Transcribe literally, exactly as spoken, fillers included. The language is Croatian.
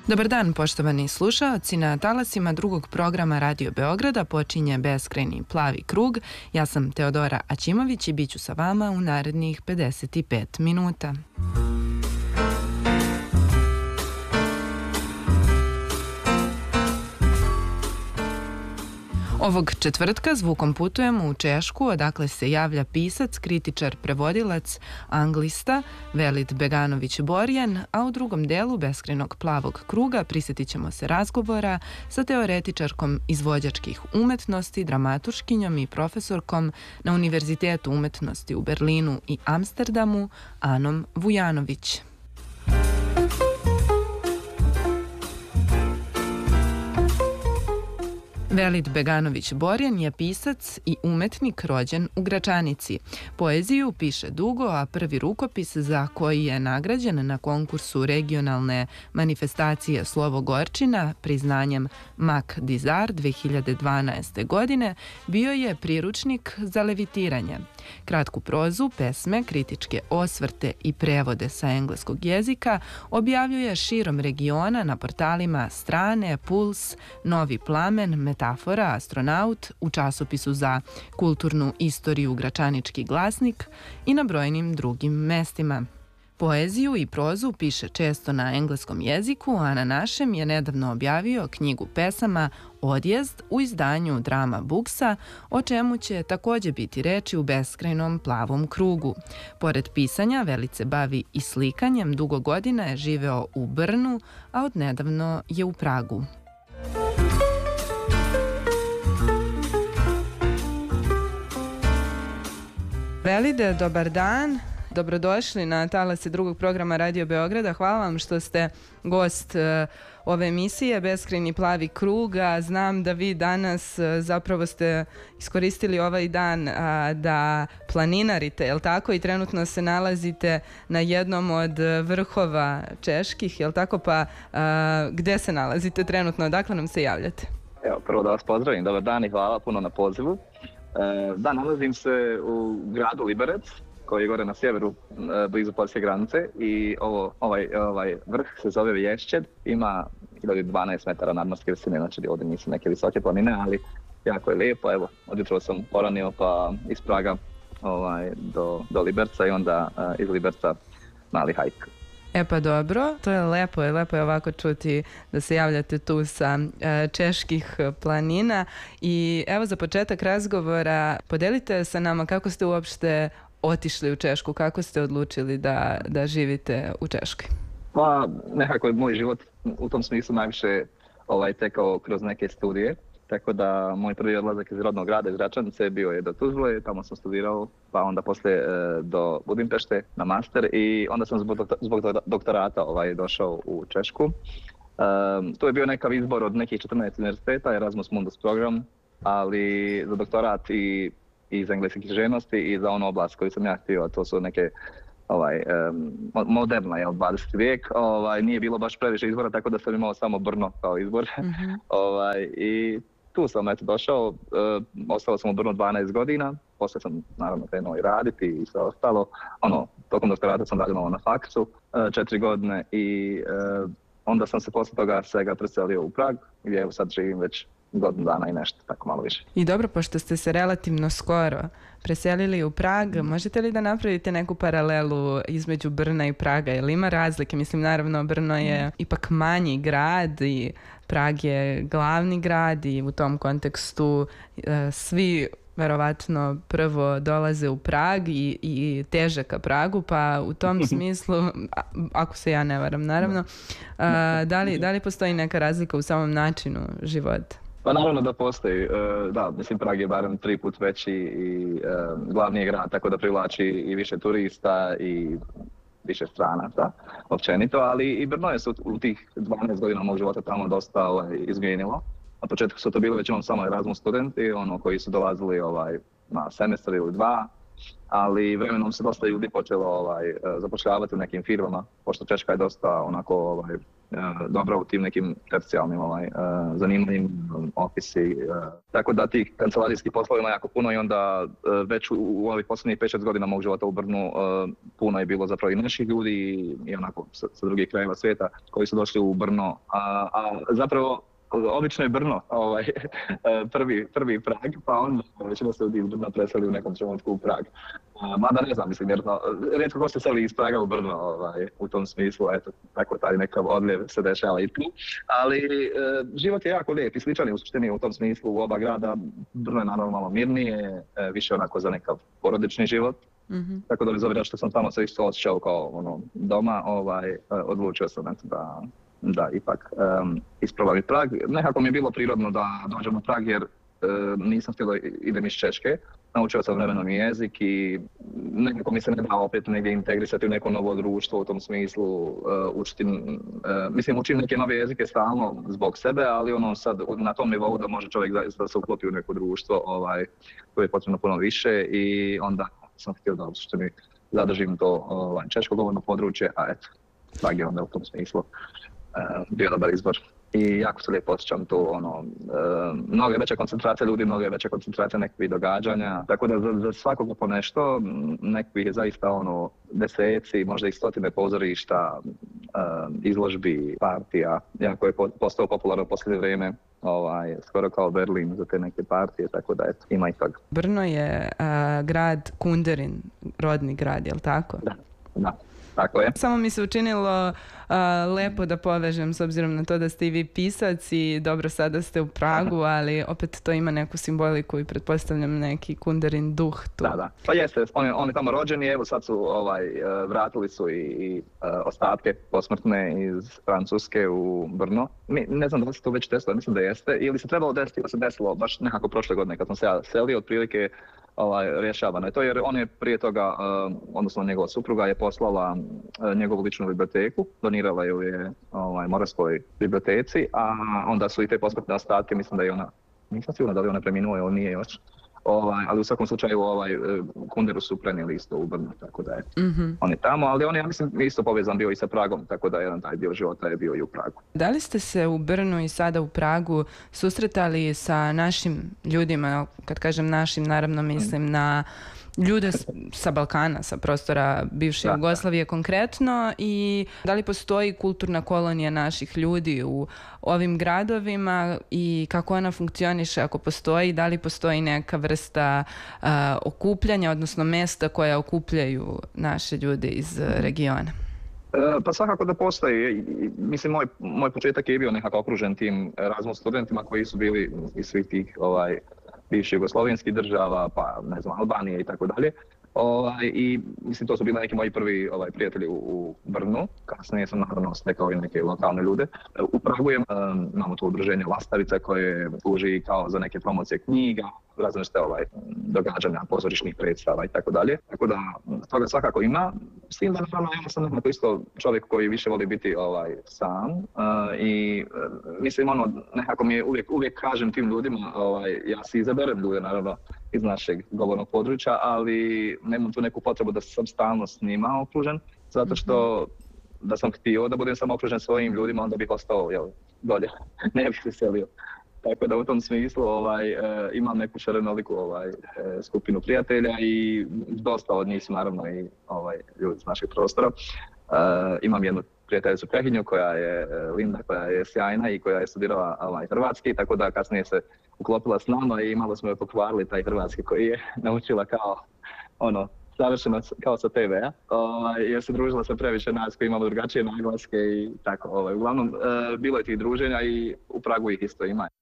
Dobar dan, poštovani slušaoci. Na talasima drugog programa Radio Beograda počinje Beskrajni plavi krug. Ja sam Teodora Aćimović i bit ću sa vama u narednih pedeset pet minuta. Ovog četvrtka zvukom putujemo u Češku, odakle se javlja pisac, kritičar, prevodilac, anglista Velid Beganović-Borjan, a u drugom delu Beskrajnog plavog kruga prisjetit ćemo se razgovora sa teoretičarkom izvođačkih umetnosti, dramaturškinjom i profesorkom na Univerzitetu umetnosti u Berlinu i Amsterdamu, Anom Vujanović. Velid Beganović-Borjan je pisac i umetnik rođen u Gračanici. Poeziju piše dugo, a prvi rukopis za koji je nagrađen na konkursu regionalne manifestacije Slovo Gorčina priznanjem Mak Dizar dve hiljade dvanaeste. godine bio je priručnik za levitiranje. Kratku prozu, pesme, kritičke osvrte i prevode sa engleskog jezika objavljuje širom regiona na portalima Strane, Puls, Novi plamen, Metafora, Astronaut, u časopisu za kulturnu istoriju Gračanički glasnik i na brojnim drugim mestima. Poeziju i prozu piše često na engleskom jeziku, a na našem je nedavno objavio knjigu pesama Odjezd u izdanju Drama Booksa, o čemu će također biti reči u Beskrajnom plavom krugu. Pored pisanja, Velid se bavi i slikanjem, dugo godina je živeo u Brnu, a odnedavno je u Pragu. Velide, dobar dan. Dobrodošli na talase drugog programa Radio Beograda. Hvala vam što ste gost uh, ove emisije Beskrajni plavi krug. A znam da vi danas uh, zapravo ste iskoristili ovaj dan uh, da planinarite, jel tako? I trenutno se nalazite na jednom od vrhova čeških, jel tako? Pa uh, gde se nalazite trenutno? Odakle nam se javljate? Evo, prvo da vas pozdravim. Dobar dan i hvala puno na pozivu. Uh, da, nalazim se u gradu Liberec, koji je gore na sjeveru, blizu poljske granice, i ovo, ovaj, ovaj vrh se zove Vješćed, ima hiljadu dvanaest metara nadmorske visine, znači ovdje nisu neke visoke planine, ali jako je lijepo. Evo, odjutro sam poranio pa iz Praga ovaj, do, do Liberca i onda uh, iz Liberca mali hajk. E pa dobro, to je lepo, je lepo je ovako čuti da se javljate tu sa e, čeških planina. I evo za početak razgovora podelite sa nama kako ste uopšte otišli u Češku, kako ste odlučili da, da živite u Češkoj? Pa nekako je moj život u tom smislu najviše ovaj, tekao kroz neke studije. Tako da moj prvi odlazak iz rodnog grada, iz Gračanice, bio je do Tuzle, tamo sam studirao, pa onda poslije e, do Budimpešte na master i onda sam zbog, doktor, zbog doktorata ovaj, došao u Češku. E, to je bio nekav izbor od nekih četrnaest univerziteta, Erasmus Mundus program, ali za doktorat i, i za engleske književnosti i za onu oblast koju sam ja htio, to su neke ovaj, um, moderna, jel, dvadeseti vijek, ovaj, nije bilo baš previše izbora, tako da sam imao samo Brno kao izbor. Mm-hmm. ovaj, I tu sam eto došao, uh, ostao sam u Brnu dvanaest godina, poslije sam naravno krenuo i raditi i sve ostalo. Ono, tokom doktorata sam radio na faksu uh, četiri godine i uh, onda sam se poslije toga svega preselio u Prag, gdje evo sad živim već godinu dana i nešto, tako malo više. I dobro, pošto ste se relativno skoro preselili u Prag, možete li da napravite neku paralelu između Brna i Praga? Jel ima razlike? Mislim, naravno, Brno je ipak manji grad i Prag je glavni grad i u tom kontekstu e, svi verovatno prvo dolaze u Prag i, i teže ka Pragu, pa u tom smislu, a, ako se ja ne varam, naravno, a, da, li, da li postoji neka razlika u samom načinu života? Pa naravno da postoji. Da, mislim, Prag je barem tri put veći i glavni je grad, tako da privlači i više turista i više stranaca općenito, ali i Brno je se u tih dvanaest godina mog života tamo dosta ovaj, izmijenilo. Na početku su to bili većinom samo Erasmus studenti, ono, koji su dolazili ovaj, na semestar ili dva, ali vremenom se dosta ljudi počelo ovaj, zapošljavati u nekim firmama, pošto Češka je dosta onako ovaj, dobro u tim nekim tercijalnim ovaj, zanimanjima, ofisi. Tako da tih kancelarijskih poslova ima jako puno i onda već u, u ovih posljednjih pet šest godina mog života u Brnu puno je bilo zapravo i naših ljudi i onako sa, sa drugih krajeva svijeta koji su došli u Brno. A, a zapravo obično je Brno ovaj, prvi, prvi Prag, pa onda većina se ljudi iz Brna preseli u nekom trenutku u Prag. Mada ne znam, mislim, jer rijetko ko se seli iz Praga u Brno ovaj, u tom smislu, eto, tako taj nekav odljev se dešava i tu. Ali e, život je jako lijep i sličan je u suštini u tom smislu u oba grada. Brno je naravno malo mirnije, e, više onako za nekav porodični život. Mm-hmm. Tako da bez obzira što sam tamo se isto osjećao kao ono, doma, ovaj, odlučio sam eto, da da ipak um, isprobam i Prag. Nekako mi je bilo prirodno da dođem u Prag jer uh, nisam htio da idem iz Češke. Naučio sam vremenom jezik i nekako mi se ne da opet negdje integrisati u neko novo društvo u tom smislu. Uh, učiti, uh, mislim, učim neke nove jezike stalno zbog sebe, ali ono sad na tom nivou da može čovjek zaista da se uklopi u neko društvo ovaj, koje je potrebno puno više i onda sam htio da što mi zadržim to ovaj, češko govorno područje, a eto, Prag je onda u tom smislu Uh, bio dobar izbor. I jako se lijepo osjećam tu, ono, uh, mnogo je veća koncentracija ljudi, mnogo je veća koncentracija nekakvih događanja, tako da za, za svakoga po nešto, nekakvih je zaista ono deseci, možda i stotine pozorišta, uh, izložbi, partija, jako je postao popularno u posljednje vrijeme, ovaj, skoro kao Berlin za te neke partije, tako da eto, ima i toga. Brno je uh, grad Kunderin, rodni grad, je li tako? Da, da. Tako je. Samo mi se učinilo uh, lepo da povežem s obzirom na to da ste i vi pisac i dobro sada ste u Pragu, ali opet to ima neku simboliku i pretpostavljam neki Kunderin duh tu. Da, da. Pa jeste, oni, oni tamo rođeni, evo sad su ovaj, vratili su i, i uh, ostatke posmrtne iz Francuske u Brno. Mi, ne znam da li se to već desilo, mislim da jeste, ili se trebalo desiti, ili se desilo baš nekako prošle godine kad sam se ja selio, otprilike ovaj, rješavano je to jer on je prije toga, uh, odnosno njegova supruga je poslala uh, njegovu ličnu biblioteku, donirala ju je ovaj, Moravskoj biblioteci, a onda su i te posmrtne ostatke, mislim da je ona, nisam sigurna da li ona preminula ili nije još, ovaj, ali u svakom slučaju ovaj, Kunderu su prenijeli isto u Brno, tako da je mm-hmm. on je tamo, ali on je, ja mislim, isto povezan bio i sa Pragom, tako da jedan taj dio života je bio i u Pragu. Da li ste se u Brnu i sada u Pragu susretali sa našim ljudima, kad kažem našim, naravno mislim mm. na ljude sa Balkana, sa prostora bivše da, Jugoslavije da. konkretno, i da li postoji kulturna kolonija naših ljudi u ovim gradovima i kako ona funkcioniše, ako postoji, da li postoji neka vrsta uh, okupljanja, odnosno mesta koja okupljaju naše ljude iz uh, regiona? E, pa svakako da postoji. Mislim, moj, moj početak je bio nekako okružen tim Erasmus studentima koji su bili iz svih tih ovaj, bivših jugoslovenskih država, pa ne znam, Albanije i tako dalje. Ovaj, I mislim, to su bili neki moji prvi ovaj, prijatelji u, u Brnu. Kasnije sam naravno stekao i neke lokalne ljude. U Pragu je, um, imamo to udruženje Lastavica koje služi kao za neke promocije knjiga, različite ovaj, događanja, pozorišnih predstava i tako dalje. Tako da toga svakako ima. S tim da naravno ja sam nekako isto čovjek koji više voli biti ovaj, sam uh, i uh, mislim ono, nekako mi je uvijek, uvijek kažem tim ljudima, ovaj, ja si izaberem ljude naravno iz našeg govornog područja, ali nemam tu neku potrebu da sam stalno s njima okružen, zato što da sam htio da budem samo okružen svojim ljudima, onda bih ostao jel, dolje, ne bih se selio. Tako da u tom smislu ovaj, e, imam neku šarenoliku ovaj, e, skupinu prijatelja i dosta od njih su naravno i ovaj, ljudi iz našeg prostora. E, imam jednu prijateljicu Prehinju koja je Linda, koja je sjajna i koja je studirala ovaj, hrvatski, tako da kasnije se uklopila s nama i malo smo joj pokvarili taj hrvatski koji je naučila kao ono, savršeno kao sa te ve-a, ovaj, jer se družila sa previše nas koji imamo drugačije naglaske i tako. Ovaj. Uglavnom, e, bilo je tih druženja i u Pragu ih isto ima.